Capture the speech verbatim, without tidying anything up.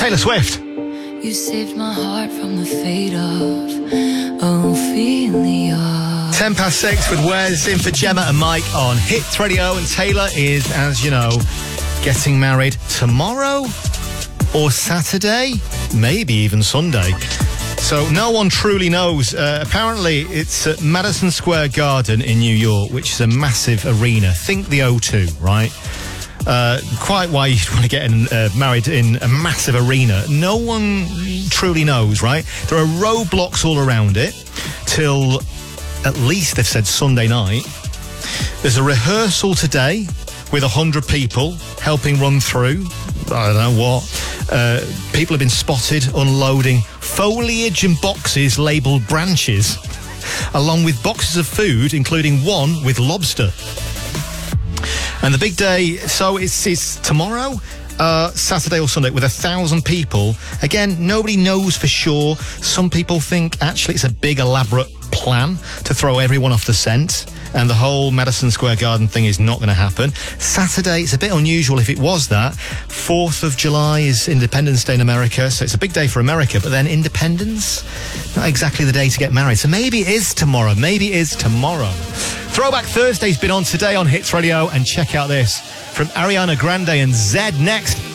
Taylor Swift. You saved my heart from the fate of Ophelia. Ten past six with Wes in for Gemma and Mike on Hits Radio. And Taylor is, as you know, getting married tomorrow or Saturday, maybe even Sunday. So no one truly knows. Uh, apparently, it's at Madison Square Garden in New York, which is a massive arena. Think the O two, right? Uh, quite why you'd want to get in, uh, married in a massive arena. No one truly knows, right? There are roadblocks all around it till at least they've said Sunday night. There's a rehearsal today with a hundred people helping run through. I don't know what. Uh, people have been spotted unloading foliage and boxes labelled branches, along with boxes of food, including one with lobster. And the big day, so it's, it's tomorrow, uh, Saturday or Sunday, with a thousand people. Again, nobody knows for sure. Some people think actually it's a big elaborate plan to throw everyone off the scent, and the whole Madison Square Garden thing is not going to happen. Saturday, it's a bit unusual if it was that. fourth of July is Independence Day in America, so it's a big day for America, but then Independence, not exactly the day to get married. So maybe it is tomorrow. Maybe it is tomorrow. Throwback Thursday's been on today on Hits Radio, and check out this from Ariana Grande and Zedd next.